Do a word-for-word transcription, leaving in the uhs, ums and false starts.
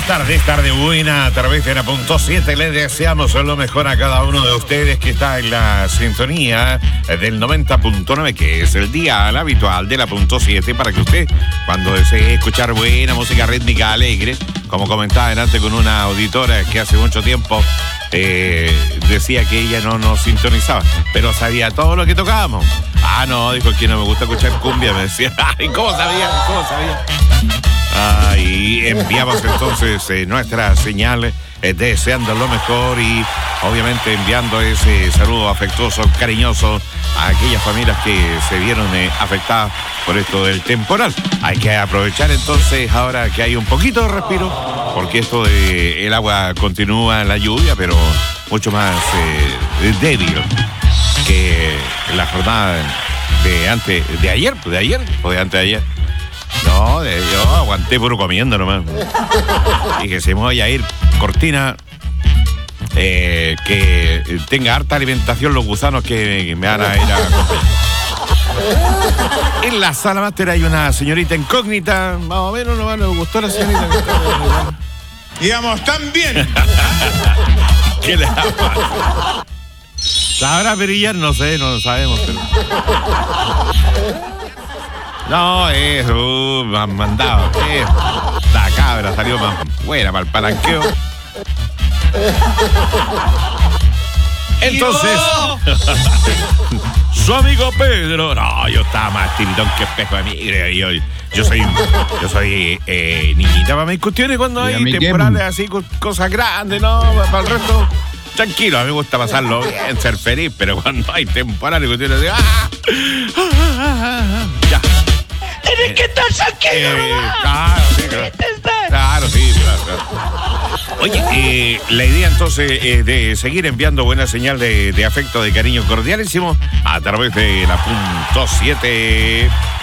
Buenas tardes, tarde buena, a través de la punto siete le deseamos lo mejor a cada uno de ustedes que está en la sintonía del noventa punto nueve, que es el día habitual de la punto siete, para que usted, cuando desee escuchar buena música rítmica alegre, como comentaba antes con una auditora que hace mucho tiempo eh, decía que ella no nos sintonizaba, pero sabía todo lo que tocábamos. Ah, no, dijo que no me gusta escuchar cumbia, me decía. Ay, ¿cómo sabía? ¿Cómo sabía? Ah, y enviamos entonces eh, nuestra señal eh, deseando lo mejor y obviamente enviando ese saludo afectuoso, cariñoso a aquellas familias que se vieron eh, afectadas por esto del temporal. Hay que aprovechar entonces ahora que hay un poquito de respiro, porque esto de el agua continúa en la lluvia, pero mucho más eh, débil que la jornada de antes, de ayer, de ayer o de antes de ayer. No, de, yo aguanté puro comiendo nomás. Dije, se me voy a ir cortina eh, que tenga harta alimentación los gusanos que me van a ir a acompañar. En la sala máster hay una señorita incógnita, más o menos nomás nos gustó la señorita. Digamos, tan bien. ¿Qué le pasa? ¿Sabrá perillar? No sé, no lo sabemos, pero... No, eso, me han mandado. Eh, la cabra salió más buena para el palanqueo. Entonces, su amigo Pedro. No, yo estaba más tiritón que espejo de migre. Yo, yo soy, yo soy eh, niñita para mis cuestiones cuando hay temporales así, cosas grandes, ¿no? Para el resto, tranquilo, a mí me gusta pasarlo bien, ser feliz, pero cuando hay temporales, cuestiones así, ¡ah! ¡Ah, ah, ah! Ya. ¡Tienes que estar tranquilo! Eh, claro, sí, claro. Claro, sí, claro, claro. Oye, eh, la idea entonces eh, de seguir enviando buena señal de, de afecto, de cariño cordialísimo a través de la punto siete.